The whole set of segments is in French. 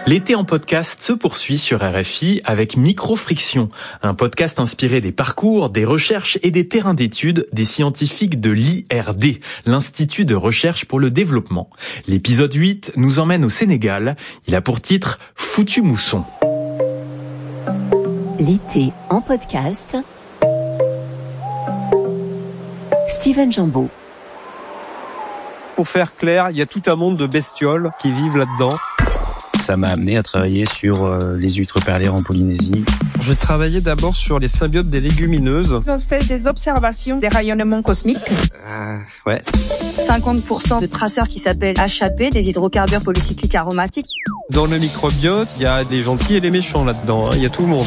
L'été en podcast se poursuit sur RFI avec Microfriction, un podcast inspiré des parcours, des recherches et des terrains d'études des scientifiques de l'IRD, l'Institut de recherche pour le développement. L'épisode 8 nous emmène au Sénégal. Il a pour titre « Foutu mousson ». L'été en podcast, Steven Jambeau. Pour faire clair, il y a tout un monde de bestioles qui vivent là-dedans. Ça m'a amené à travailler sur les huîtres perlières en Polynésie. Je travaillais d'abord sur les symbiotes des légumineuses. Ils ont fait des observations des rayonnements cosmiques. Ouais. 50% de traceurs qui s'appellent HAP, des hydrocarbures polycycliques aromatiques. Dans le microbiote, il y a des gentils et des méchants là-dedans. Il y a tout le monde.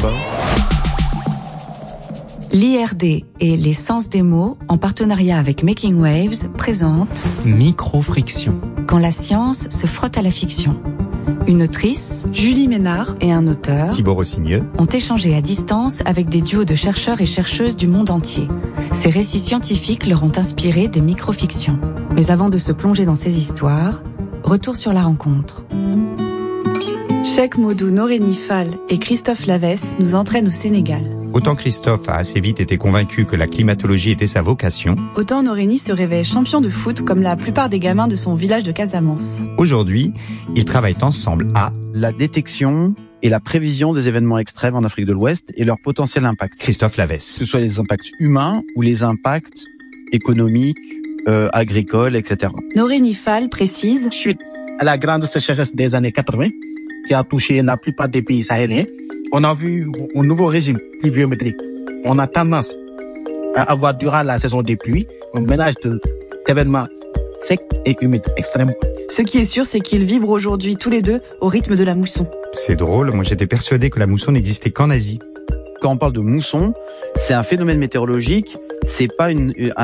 L'IRD et les Sens des mots, en partenariat avec Making Waves, présentent Microfriction. Quand la science se frotte à la fiction. Une autrice, Julie Ménard, et un auteur, Thibaut Rossigneux, ont échangé à distance avec des duos de chercheurs et chercheuses du monde entier. Ces récits scientifiques leur ont inspiré des microfictions. Mais avant de se plonger dans ces histoires, retour sur la rencontre. Cheikh Modou Noreyni Fall et Christophe Lavesse nous entraînent au Sénégal. Autant Christophe a assez vite été convaincu que la climatologie était sa vocation, Autant Noreyni se réveille champion de foot comme la plupart des gamins de son village de Casamance. aujourd'hui, ils travaillent ensemble à La détection et la prévision des événements extrêmes en Afrique de l'Ouest et leur potentiel impact. Christophe Que Lavesse. ce soit les impacts humains ou les impacts économiques, agricoles, etc. Noreyni Fall précise Suite à la grande sécheresse des années 80, qui a touché la plupart des pays sahéliens, on a vu un nouveau régime pluviométrique. On a tendance à avoir, durant la saison des pluies, un mélange d'événements secs et humides extrêmement. ce qui est sûr, c'est qu'ils vibrent aujourd'hui tous les deux au rythme de la mousson. C'est drôle, moi j'étais persuadé que la mousson n'existait qu'en Asie. Quand on parle de mousson, c'est un phénomène météorologique, c'est pas un